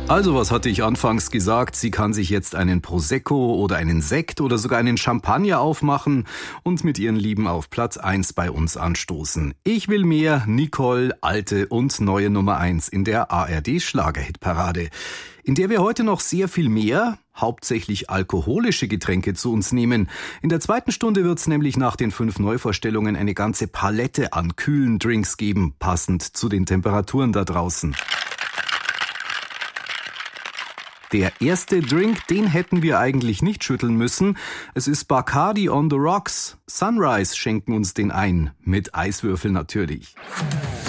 Also, was hatte ich anfangs gesagt? Sie kann sich jetzt einen Prosecco oder einen Sekt oder sogar einen Champagner aufmachen und mit ihren Lieben auf Platz 1 bei uns anstoßen. Ich will mehr Nicole, alte und neue Nummer 1 in der ARD-Schlagerhitparade, in der wir heute noch sehr viel mehr, hauptsächlich alkoholische Getränke zu uns nehmen. In der zweiten Stunde wird's nämlich nach den 5 Neuvorstellungen eine ganze Palette an kühlen Drinks geben, passend zu den Temperaturen da draußen. Der erste Drink, den hätten wir eigentlich nicht schütteln müssen. Es ist Bacardi on the Rocks. Sunrise schenken uns den ein. Mit Eiswürfel natürlich.